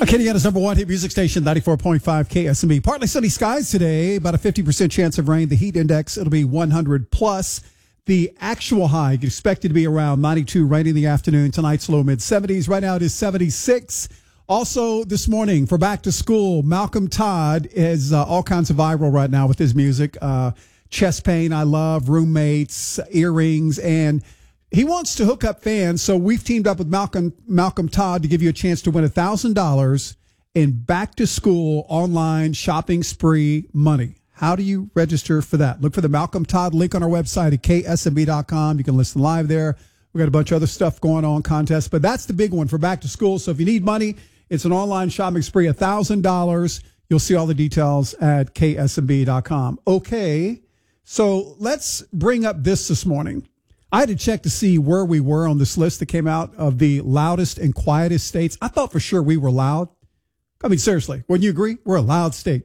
Acadiana's number one hit music station, 94.5 KSMB. Partly sunny skies today, about a 50% chance of rain. The heat index, it'll be 100 plus. The actual high, you expect it to be around 92, rain in the afternoon. Tonight's low mid-70s. Right now it is 76. Also this morning for back to school, Malcolm Todd is all kinds of viral right now with his music. Chest Pain, I Love, Roommates, Earrings, and he wants to hook up fans, so we've teamed up with Malcolm Todd to give you a chance to win $1,000 in back-to-school online shopping spree money. How do you register for that? Look for the Malcolm Todd link on our website at ksmb.com. You can listen live there. We got a bunch of other stuff going on, contests, but that's the big one for back-to-school. So if you need money, it's an online shopping spree, $1,000. You'll see all the details at ksmb.com. Okay, so let's bring up this morning. I had to check to see where we were on this list that came out of the loudest and quietest states. I thought for sure we were loud. I mean, seriously, wouldn't you agree? We're a loud state.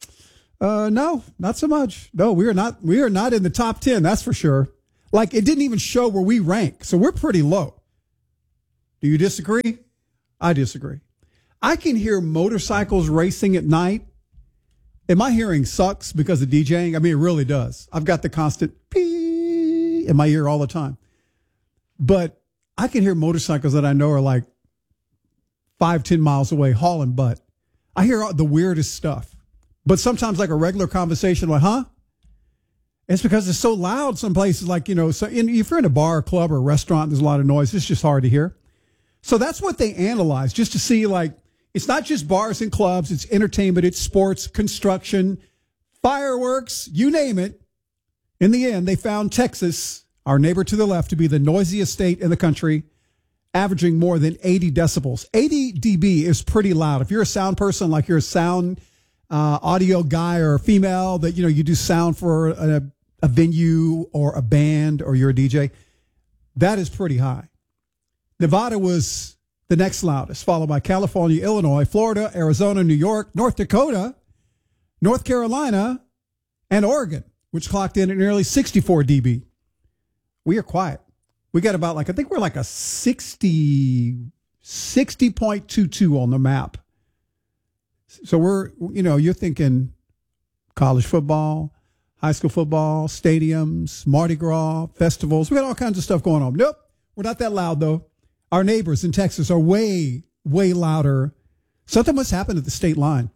No, not so much. No, we are not. We are not in the top 10. That's for sure. Like, it didn't even show where we rank. So we're pretty low. Do you disagree? I disagree. I can hear motorcycles racing at night. And my hearing sucks because of DJing. I mean, it really does. I've got the constant pee in my ear all the time. But I can hear motorcycles that I know are like 5-10 miles away hauling butt. I hear the weirdest stuff. But sometimes like a regular conversation, like, huh? It's because it's so loud some places, like, you know, so if you're in a bar or club or a restaurant, there's a lot of noise. It's just hard to hear. So that's what they analyze, just to see, like, it's not just bars and clubs. It's entertainment. It's sports, construction, fireworks, you name it. In the end, they found Texas, our neighbor to the left, to be the noisiest state in the country, averaging more than 80 decibels. 80 dB is pretty loud. If you're a sound person, like you're a sound audio guy or female, that, you know, you do sound for a venue or a band, or you're a DJ, that is pretty high. Nevada was the next loudest, followed by California, Illinois, Florida, Arizona, New York, North Dakota, North Carolina, and Oregon, which clocked in at nearly 64 dB. We are quiet. We got about, like, I think we're like a 60.22 on the map. So we're, you know, you're thinking college football, high school football, stadiums, Mardi Gras, festivals. We got all kinds of stuff going on. Nope, we're not that loud, though. Our neighbors in Texas are way, way louder. Something must happen at the state line.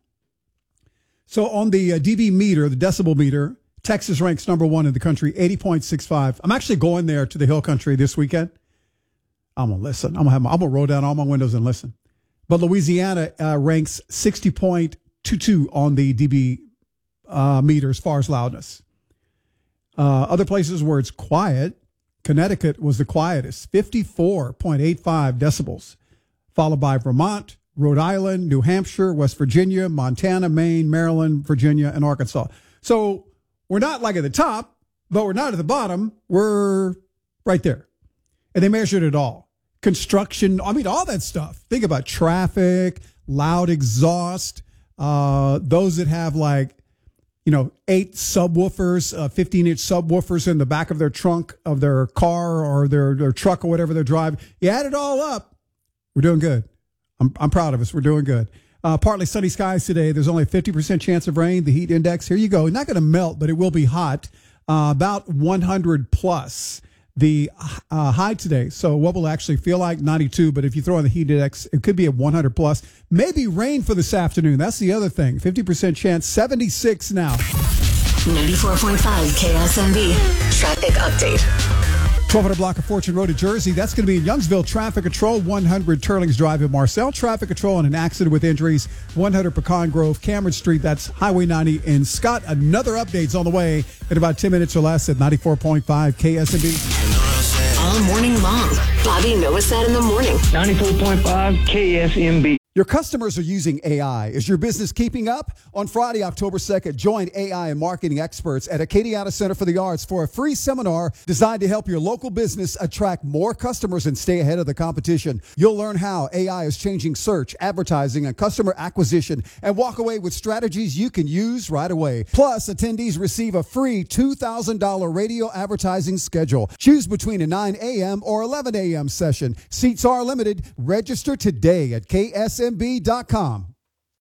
So on the dB meter, the decibel meter, Texas ranks number one in the country, 80.65. I'm actually going there to the Hill Country this weekend. I'm going to listen. I'm going to roll down all my windows and listen. But Louisiana ranks 60.22 on the dB meter as far as loudness. Other places where it's quiet, Connecticut was the quietest, 54.85 decibels, followed by Vermont, Rhode Island, New Hampshire, West Virginia, Montana, Maine, Maryland, Virginia, and Arkansas. So we're not like at the top, but we're not at the bottom. We're right there. And they measured it all. Construction, I mean, all that stuff. Think about traffic, loud exhaust, those that have, like, you know, 8 subwoofers, 15-inch subwoofers in the back of their trunk of their car or their truck or whatever they're driving. You add it all up, we're doing good. I'm proud of us. We're doing good. Partly sunny skies today. There's only a 50% chance of rain. The heat index, here you go. Not going to melt, but it will be hot. About 100 plus. The high today. So what will actually feel like 92, but if you throw in the heat index, it could be at 100 plus. Maybe rain for this afternoon. That's the other thing. 50% chance, 76 now. 94.5 KSMB traffic update. 1200 block of Fortune Road to Jersey. That's going to be in Youngsville. Traffic control, 100 Turlings Drive in Marcel. Traffic control on an accident with injuries, 100 Pecan Grove, Cameron Street. That's Highway 90 in Scott. Another update's on the way in about 10 minutes or less at 94.5 KSMB. All morning long. Bobby Noah in the morning. 94.5 KSMB. Your customers are using AI. Is your business keeping up? On Friday, October 2nd, join AI and marketing experts at Acadiana Center for the Arts for a free seminar designed to help your local business attract more customers and stay ahead of the competition. You'll learn how AI is changing search, advertising, and customer acquisition, and walk away with strategies you can use right away. Plus, attendees receive a free $2,000 radio advertising schedule. Choose between a 9 a.m. or 11 a.m. session. Seats are limited. Register today at KSMB.com. ksmb.com.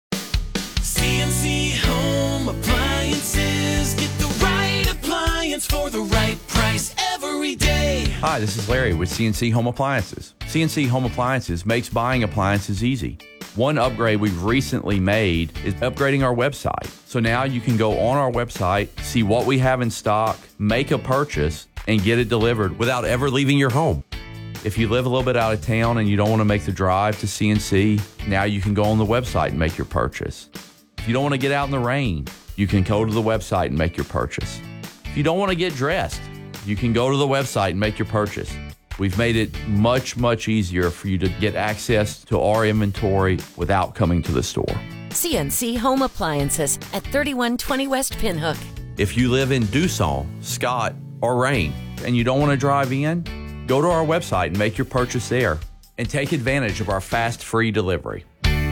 CNC Home Appliances. Get the right appliance for the right price every day. Hi, this is Larry with CNC Home Appliances. CNC Home Appliances makes buying appliances easy. One upgrade we've recently made is upgrading our website. So now you can go on our website, see what we have in stock, make a purchase, and get it delivered without ever leaving your home. If you live a little bit out of town and you don't want to make the drive to CNC, now you can go on the website and make your purchase. If you don't want to get out in the rain, you can go to the website and make your purchase. If you don't want to get dressed, you can go to the website and make your purchase. We've made it much, much easier for you to get access to our inventory without coming to the store. CNC Home Appliances at 3120 West Pinhook. If you live in Dusson, Scott, or Rain, and you don't want to drive in, go to our website and make your purchase there and take advantage of our fast, free delivery.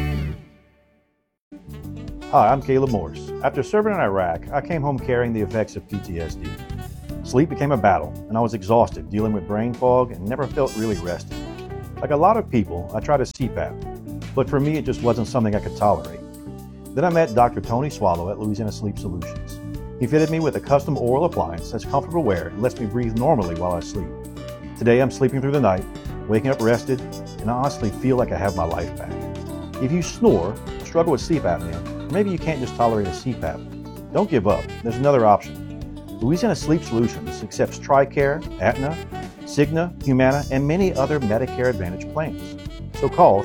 Hi, I'm Caleb Morse. After serving in Iraq, I came home carrying the effects of PTSD. Sleep became a battle, and I was exhausted dealing with brain fog and never felt really rested. Like a lot of people, I tried a CPAP, but for me it just wasn't something I could tolerate. Then I met Dr. Tony Swallow at Louisiana Sleep Solutions. He fitted me with a custom oral appliance that's comfortable wear and lets me breathe normally while I sleep. Today I'm sleeping through the night, waking up rested, and I honestly feel like I have my life back. If you snore, struggle with sleep apnea, or maybe you can't just tolerate a CPAP, don't give up. There's another option. Louisiana Sleep Solutions accepts TRICARE, Aetna, Cigna, Humana, and many other Medicare Advantage plans. So call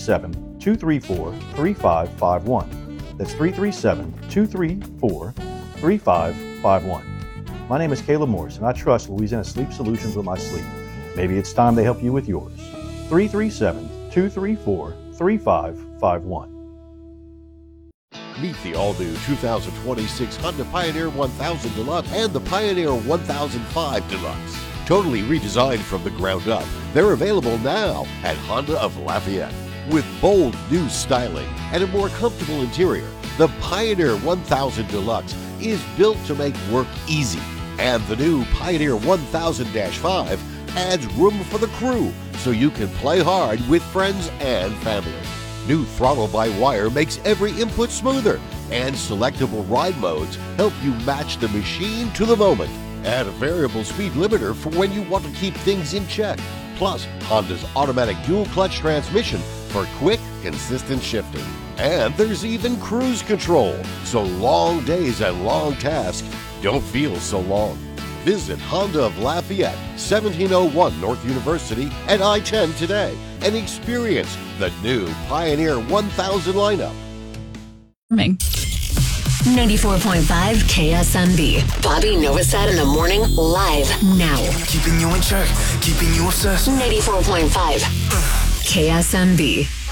337-234-3551. That's 337-234-3551. My name is Caleb Morse, and I trust Louisiana Sleep Solutions with my sleep. Maybe it's time they help you with yours. 337-234-3551. Meet the all-new 2026 Honda Pioneer 1000 Deluxe and the Pioneer 1005 Deluxe. Totally redesigned from the ground up, they're available now at Honda of Lafayette. With bold new styling and a more comfortable interior, the Pioneer 1000 Deluxe is built to make work easy. And the new Pioneer 1000-5 adds room for the crew so you can play hard with friends and family. New throttle-by-wire makes every input smoother, and selectable ride modes help you match the machine to the moment. Add a variable speed limiter for when you want to keep things in check. Plus, Honda's automatic dual-clutch transmission for quick, consistent shifting. And there's even cruise control, so long days and long tasks don't feel so long. Visit Honda of Lafayette, 1701 North University and I-10 today and experience the new Pioneer 1000 lineup. 94.5 KSMB. Bobby Novosad in the morning, live now. Keeping you in check, keeping you obsessed. 94.5 KSMB.